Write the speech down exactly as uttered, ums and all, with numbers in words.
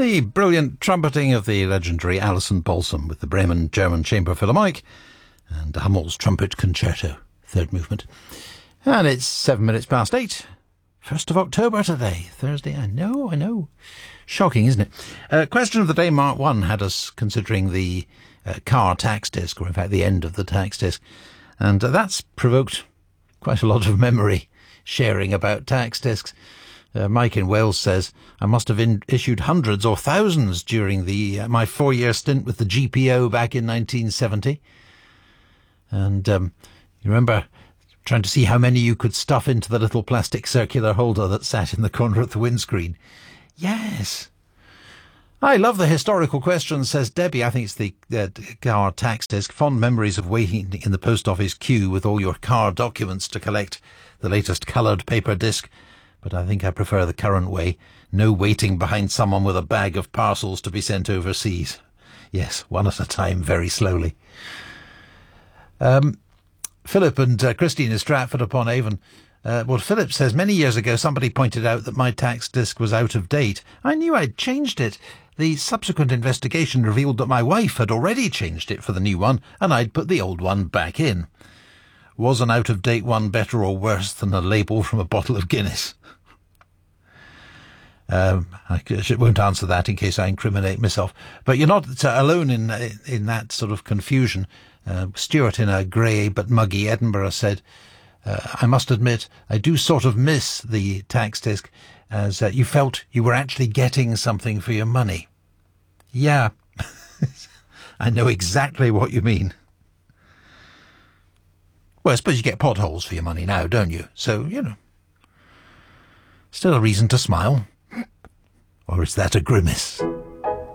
the brilliant trumpeting of the legendary Alison Balsam with the Bremen German Chamber Philharmonic and Hummel's Trumpet Concerto, third movement. And it's seven minutes past eight. First of October today, Thursday. I know, I know. Shocking, isn't it? Uh, question of the day, Mark one, had us considering the uh, car tax disc, or in fact the end of the tax disc. And uh, that's provoked quite a lot of memory sharing about tax discs. Uh, Mike in Wales says, I must have in- issued hundreds or thousands during the uh, my four-year stint with the G P O back in nineteen seventy. And um, you remember trying to see how many you could stuff into the little plastic circular holder that sat in the corner of the windscreen. Yes. I love the historical questions, says Debbie. I think it's the uh, car tax disc. Fond memories of waiting in the post office queue with all your car documents to collect the latest coloured paper disc. But I think I prefer the current way. No waiting behind someone with a bag of parcels to be sent overseas. Yes, one at a time, very slowly. Um, Philip and uh, Christine in Stratford upon Avon. Uh, well, Philip says, many years ago somebody pointed out that my tax disc was out of date. I knew I'd changed it. The subsequent investigation revealed that my wife had already changed it for the new one, and I'd put the old one back in. Was an out-of-date one better or worse than a label from a bottle of Guinness? Um, I won't answer that in case I incriminate myself. But you're not alone in in that sort of confusion. Uh, Stuart in a grey but muggy Edinburgh said, uh, I must admit, I do sort of miss the tax disc, as uh, you felt you were actually getting something for your money. Yeah, I know exactly what you mean. Well, I suppose you get potholes for your money now, don't you? So, you know, still a reason to smile. Or is that a grimace?